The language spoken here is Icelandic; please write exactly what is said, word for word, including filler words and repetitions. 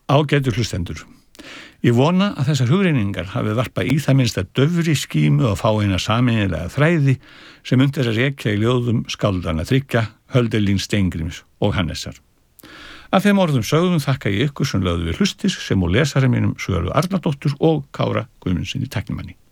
Ágætu hlustendur. Ég vona að þessar hugreiningar hafi varpað í það minnsta döfri skímu og fá eina sameiginlega þræði sem undir þess að rekja í ljóðum skáldanna þriggja, Hölderlins, Steingríms og Hannesar. Að þeim orðum sögðum þakka ég ykkur sem lögðu við hlustis sem og lesara mínum Svölu Arnardóttur og Kára Guðmundssyni tæknimanni.